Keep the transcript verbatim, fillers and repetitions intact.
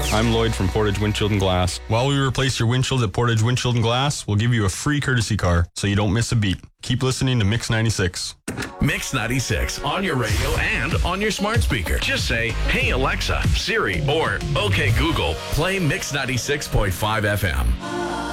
I'm Lloyd from Portage Windshield and Glass. While we replace your windshield at Portage Windshield and Glass, we'll give you a free courtesy car so you don't miss a beat. Keep listening to Mix ninety-six. Mix ninety-six on your radio and on your smart speaker. Just say, "Hey Alexa, Siri," or "Okay Google, play Mix ninety-six point five F M."